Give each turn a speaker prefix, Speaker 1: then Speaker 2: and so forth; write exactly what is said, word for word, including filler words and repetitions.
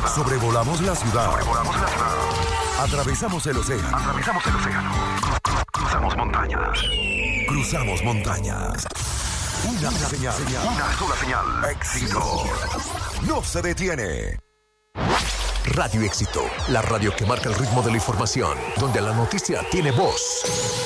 Speaker 1: Sobrevolamos la ciudad. Sobrevolamos la ciudad. Atravesamos el océano. Atravesamos el océano. Cruzamos montañas. Cruzamos montañas. Una señal. Una sola señal. Éxito. No se detiene. Radio Éxito, la radio que marca el ritmo de la información, donde la noticia tiene voz.